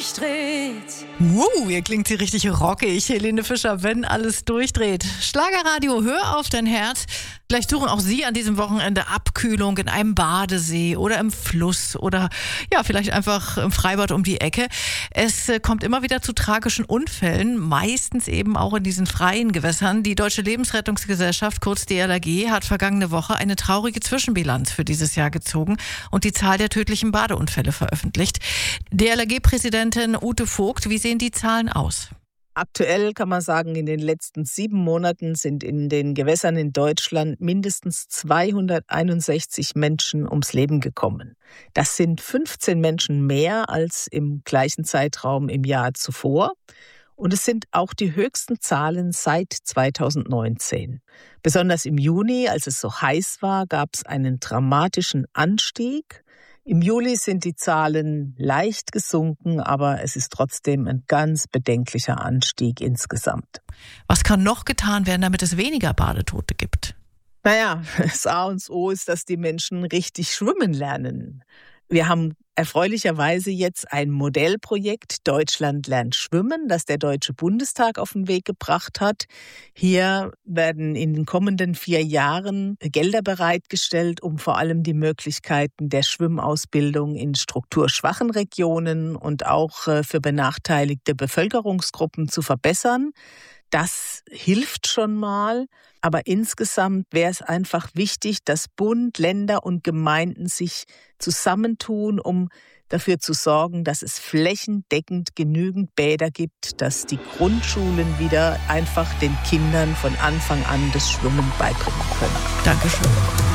durchdreht. Ihr klingt hier richtig rockig, Helene Fischer, wenn alles durchdreht. Schlagerradio, hör auf dein Herz. Vielleicht suchen auch Sie an diesem Wochenende Abkühlung in einem Badesee oder im Fluss oder ja, vielleicht einfach im Freibad um die Ecke. Es kommt immer wieder zu tragischen Unfällen, meistens eben auch in diesen freien Gewässern. Die Deutsche Lebensrettungsgesellschaft, kurz DLRG, hat vergangene Woche eine traurige Zwischenbilanz für dieses Jahr gezogen und die Zahl der tödlichen Badeunfälle veröffentlicht. DLRG-Präsidentin Ute Vogt, wie sehen die Zahlen aus? Aktuell kann man sagen, in den letzten 7 Monaten sind in den Gewässern in Deutschland mindestens 261 Menschen ums Leben gekommen. Das sind 15 Menschen mehr als im gleichen Zeitraum im Jahr zuvor. Und es sind auch die höchsten Zahlen seit 2019. Besonders im Juni, als es so heiß war, gab es einen dramatischen Anstieg. Im Juli sind die Zahlen leicht gesunken, aber es ist trotzdem ein ganz bedenklicher Anstieg insgesamt. Was kann noch getan werden, damit es weniger Badetote gibt? Naja, das A und O ist, dass die Menschen richtig schwimmen lernen. Wir haben erfreulicherweise jetzt ein Modellprojekt Deutschland lernt schwimmen, das der Deutsche Bundestag auf den Weg gebracht hat. Hier werden in den kommenden 4 Jahren Gelder bereitgestellt, um vor allem die Möglichkeiten der Schwimmausbildung in strukturschwachen Regionen und auch für benachteiligte Bevölkerungsgruppen zu verbessern. Das hilft schon mal, aber insgesamt wäre es einfach wichtig, dass Bund, Länder und Gemeinden sich zusammentun, um dafür zu sorgen, dass es flächendeckend genügend Bäder gibt, dass die Grundschulen wieder einfach den Kindern von Anfang an das Schwimmen beibringen können. Dankeschön.